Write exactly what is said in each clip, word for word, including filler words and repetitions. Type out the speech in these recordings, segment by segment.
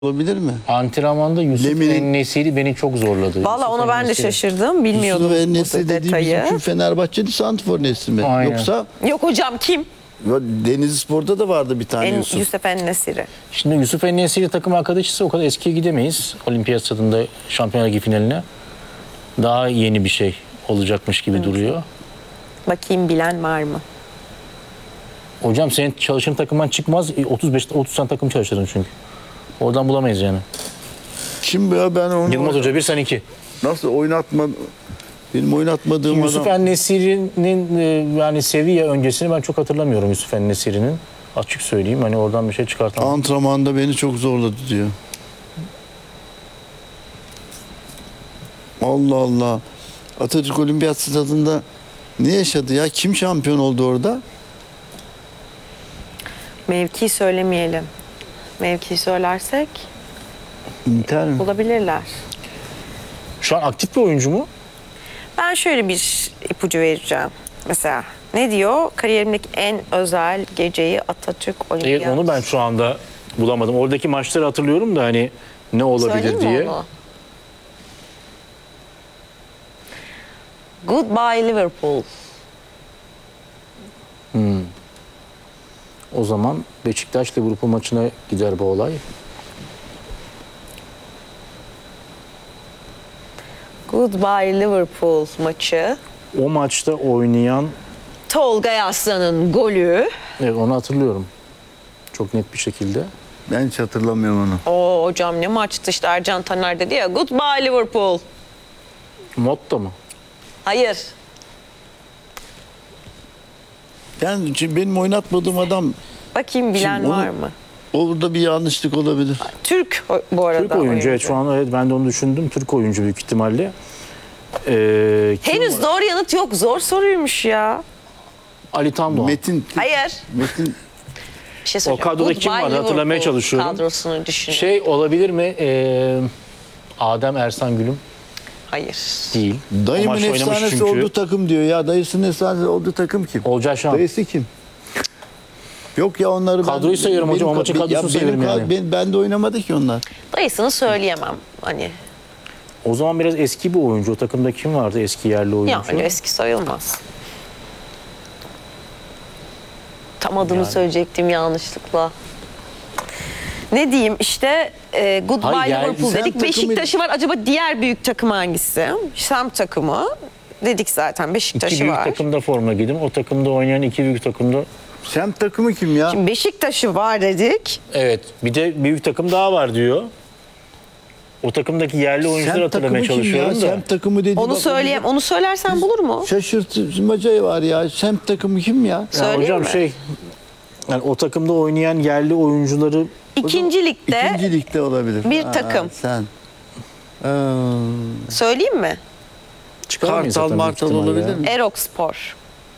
Olabilir mi? Antrenmanda Yusuf Leminin- En-Nesyri beni çok zorladı. Valla Yusuf ona ben de En-Nesyri. şaşırdım. Bilmiyordum Yusuf bu En-Nesyri dediği detayı. bizim şu Fenerbahçeli santrfor nesli mi? Aynen. Yoksa Yok hocam kim? Denizli Spor'da da vardı bir tane En, Yusuf. Yusuf En-Nesyri. Şimdi Yusuf En-Nesyri takım arkadaşıysa o kadar eskiye gidemeyiz. Olimpiyat stadında Şampiyonlar Ligi finaline. Daha yeni bir şey olacakmış gibi duruyor. Bakayım bilen var mı? Hocam senin çalışan takımdan çıkmaz. otuz beş otuz tane takım çalıştırdın çünkü. Oradan bulamayız yani. Kim bu ya, ben onu Yılmaz Hoca bir, sen iki. nasıl oynatma benim oynatmadığım Yusuf adam. En-Nesyri'nin e, yani seviye öncesini ben çok hatırlamıyorum Yusuf En-Nesyri'nin. Açık söyleyeyim, hani oradan bir şey çıkartamam. Antrenmanda beni çok zorladı diyor. Allah Allah. Atatürk Olimpiyat Stadı'nda ne yaşadı ya? Kim şampiyon oldu orada? Mevki söylemeyelim. Mevki söylersek İnter mi? bulabilirler. Şu an aktif bir oyuncu mu? Ben şöyle bir ipucu vereceğim. Mesela ne diyor? Kariyerimdeki en özel geceyi Atatürk Evet, Olimpiyat. onu ben şu anda bulamadım. Oradaki maçları hatırlıyorum da hani ne olabilir Söyleyeyim mi diye. onu? Goodbye Liverpool. O zaman Beşiktaş Liverpool maçına gider bu olay. Goodbye Liverpool maçı. O maçta oynayan, Tolga Yaslan'ın golü. evet, onu hatırlıyorum. Çok net bir şekilde. Ben hiç hatırlamıyorum onu. Oo hocam ne maçtı işte, Ercan Taner dedi ya Goodbye Liverpool. Motta mı? Hayır. Yani benim oynatmadığım adam, Bakayım bilen Şimdi onu- var mı? orada bir yanlışlık olabilir. Türk o- bu arada. Türk oyuncu. Evet, şu an evet, ben de onu düşündüm. Türk oyuncu büyük ihtimalle. Ee, kim Henüz var? doğru yanıt yok. Zor soruymuş ya. Ali Tandoğan. Metin Hayır. Metin Bir şey söyleyeceğim. kadroda kim Goodbye vardı? Hatırlamaya Liverpool çalışıyorum. kadrosunu düşünün. Şey olabilir mi? Ee, Adem Ersan Gülüm Hayır. değil. O dayımın maçta oynamış efsanesi çünkü. olduğu takım diyor ya. Dayısının efsanesi olduğu takım kim? Olcay Şahan. Dayısı kim? Yok ya, onları Kadroyu sayıyorum hocam, o maçın ya kadrosunu benim sayıyorum ka- yani. Ben, ben de oynamadı ki onlar. Dayısını söyleyemem. Hani O zaman biraz eski bir oyuncu. O takımda kim vardı eski yerli oyuncu? yani eski sayılmaz. Tam adını Yani. söyleyecektim yanlışlıkla. Ne diyeyim işte e, Goodbye Hayır, yani Liverpool sen dedik. takımı- Beşiktaş'ı var. Acaba diğer büyük takım hangisi? Şam takımı. Dedik zaten İki Beşiktaş'ı büyük var. takımda forma giydim. O takımda oynayan iki büyük takımda. Semt takımı kim ya? Şimdi Beşiktaş'ı var dedik. Evet. Bir de büyük takım daha var diyor. O takımdaki yerli oyuncuları Semt hatırlamaya takımı kim ya? çalışıyorum da. Semt takımı dedi. Onu bak, söyleyeyim. Onu söylersen bulur mu? Şaşırtmaca var ya. Semt takımı kim ya? Ya Söyleyeyim hocam mi? şey, yani o takımda oynayan yerli oyuncuları İkinci ligde İkinci ligde olabilir. bir takım. Sen. Ee, söyleyeyim mi? çıkaramayız Kartal zaten büyük Martal ihtimalle olabilir ya. mi? Erokspor.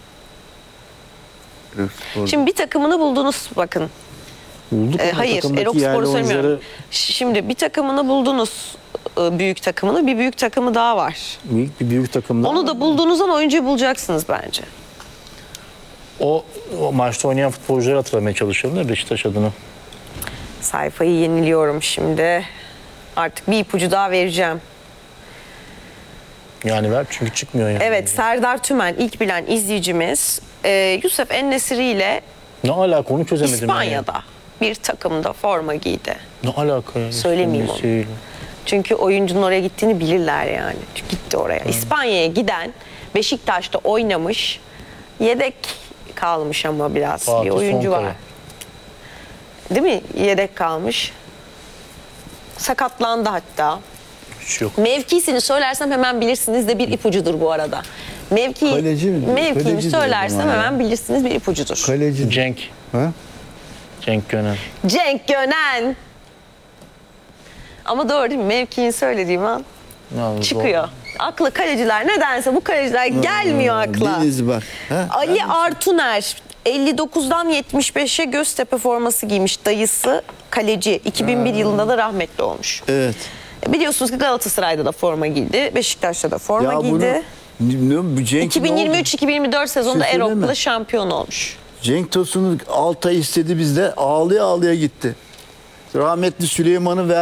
Şimdi Şimdi bir takımını buldunuz bakın. Bulduk Ee, ama hayır, takımdaki Erokspor'u yerli söylemiyorum. oyuncuları Şimdi bir takımını buldunuz, e, büyük takımını. Bir büyük takımı daha var. büyük bir büyük takımda. Onu da bulduğunuz an oyuncuyu bulacaksınız bence. O, o maçta oynayan futbolcuları hatırlamaya çalışıyorum da Beşiktaş adına. Sayfayı yeniliyorum şimdi. Artık bir ipucu daha vereceğim. Yani ver çünkü çıkmıyor yani. Evet, Serdar Tümen ilk bilen izleyicimiz e, Yusuf En-Nesyri ile Ne alaka, onu çözemedim ben ya. İspanya'da bir takımda forma giydi. Ne alaka ya? Söylemeyeyim onu. Söyle. Çünkü oyuncunun oraya gittiğini bilirler yani. Çünkü gitti oraya. İspanya'ya giden, Beşiktaş'ta oynamış, yedek kalmış ama biraz Fatih bir oyuncu Sonkaya. var. Değil mi? Yedek kalmış. Sakatlandı hatta. Hiç yok. Mevkisini söylersem hemen bilirsiniz de bir ipucudur bu arada. Mevki, Kaleci mi? mevkini Kaleci söylersem diyorum ama hemen ya. bilirsiniz bir ipucudur. Kaleci. Cenk. Ha? Cenk Gönen. Cenk Gönen. Ama doğru değil mi? Mevkini söylediğim an Yalnız çıkıyor. Aklı kaleciler, nedense bu kaleciler gelmiyor akla. Deniz bak. Ha? Ali Artuner elli dokuzdan yetmiş beşe Göztepe forması giymiş, dayısı kaleci. iki bin bir yılında da rahmetli olmuş. Evet. Biliyorsunuz ki Galatasaray'da da forma giydi, Beşiktaş'ta da forma Ya bunu giydi. ne- bu Cenk iki bin yirmi üç iki bin yirmi dört sezonunda Şey söyleme. Erok'ta şampiyon olmuş. Cenk Tosun'u Altay istedi bizde. Ağlaya ağlaya gitti. Rahmetli Süleyman'ı ver.